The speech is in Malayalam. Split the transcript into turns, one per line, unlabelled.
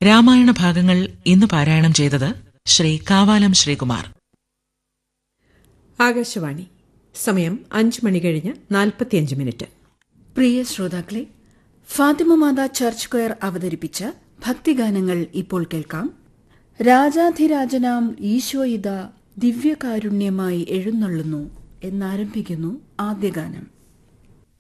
രാമായണ ഭാഗങ്ങൾ ഇന്ന് പാരായണം ചെയ്തത് ശ്രീ കാവാലം ശ്രീകുമാർ.
ആകാശവാണി. സമയം 5:45.
പ്രിയ ശ്രോതാക്കളെ, ഫാത്തിമ മാതാ ചർച്ച് സ്ക്വയർ അവതരിപ്പിച്ച ഭക്തിഗാനങ്ങൾ ഇപ്പോൾ കേൾക്കാം. രാജാധിരാജനാം ഈശോയിത ദിവ്യകാരുണ്യമായി എഴുന്നള്ളുന്നു എന്നാരംഭിക്കുന്നു ആദ്യ ഗാനം.